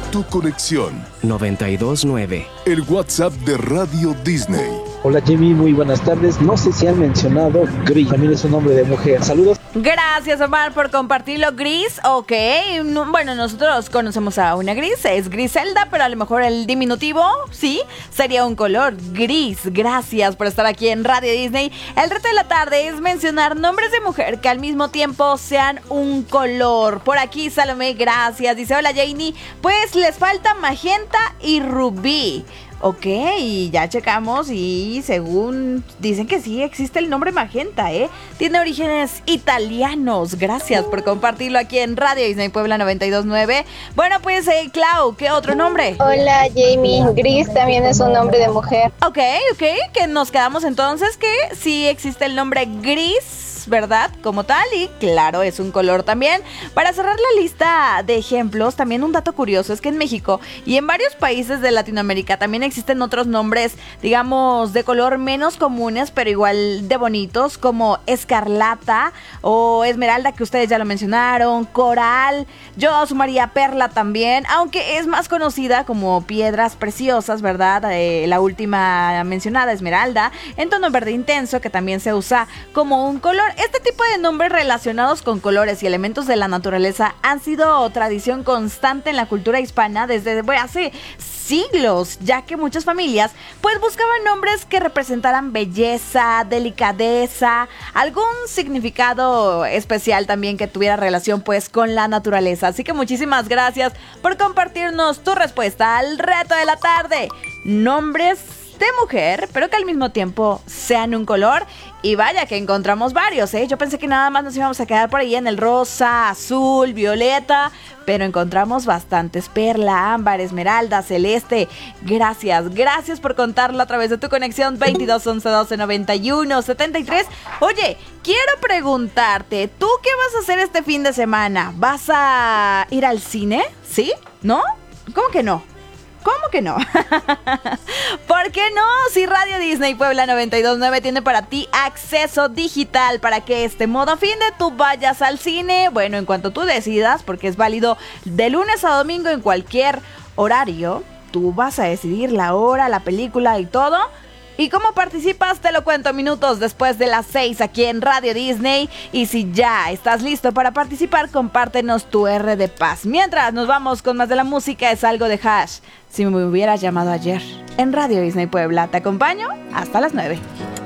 tu conexión. 92.9. El WhatsApp de Radio Disney. Hola Jimmy, muy buenas tardes. No sé si han mencionado Gris, también es un nombre de mujer. Saludos. Gracias, Omar, por compartirlo. Gris, ok. Bueno, nosotros conocemos a una Gris, es Griselda, pero a lo mejor el diminutivo, sí, sería un color gris. Gracias por estar aquí en Radio Disney. El reto de la tarde es mencionar nombres de mujer que al mismo tiempo sean un color. Por aquí, Salomé, gracias. Dice, hola, Janie. Pues les falta magenta y rubí. Ok, ya checamos y según dicen que sí existe el nombre magenta, tiene orígenes italianos. Gracias por compartirlo aquí en Radio Disney Puebla 92.9. Bueno, pues Clau, ¿qué otro nombre? Hola Jamie, Gris también es un nombre de mujer. Ok, que nos quedamos entonces que sí existe el nombre Gris, ¿verdad? Como tal, y claro, es un color también. Para cerrar la lista de ejemplos, también un dato curioso es que en México y en varios países de Latinoamérica también existen otros nombres, digamos, de color menos comunes, pero igual de bonitos, como escarlata o esmeralda, que ustedes ya lo mencionaron, coral. Yo sumaría perla también, aunque es más conocida como piedras preciosas, ¿verdad? La última mencionada, esmeralda, en tono verde intenso, que también se usa como un color. Este tipo de nombres relacionados con colores y elementos de la naturaleza han sido tradición constante en la cultura hispana desde hace siglos, ya que muchas familias pues buscaban nombres que representaran belleza, delicadeza, algún significado especial también que tuviera relación pues con la naturaleza. Así que muchísimas gracias por compartirnos tu respuesta al reto de la tarde. Nombres de mujer, pero que al mismo tiempo sean un color. Y vaya que encontramos varios, Yo pensé que nada más nos íbamos a quedar por ahí en el rosa, azul, violeta, pero encontramos bastantes: perla, ámbar, esmeralda, celeste. Gracias por contarlo a través de tu conexión 22 11 12 91 73. Oye, quiero preguntarte, ¿tú qué vas a hacer este fin de semana? ¿Vas a ir al cine? ¿Sí? ¿No? ¿Cómo que no? ¿Cómo que no? ¿Por qué no? Si Radio Disney Puebla 92.9 tiene para ti acceso digital para que este modo fin de tú vayas al cine, bueno, en cuanto tú decidas, porque es válido de lunes a domingo en cualquier horario. Tú vas a decidir la hora, la película y todo. ¿Y cómo participas? Te lo cuento minutos después de las 6 aquí en Radio Disney. Y si ya estás listo para participar, compártenos tu R de paz. Mientras nos vamos con más de la música, es algo de Hash. Si me hubieras llamado ayer en Radio Disney Puebla, te acompaño hasta las 9.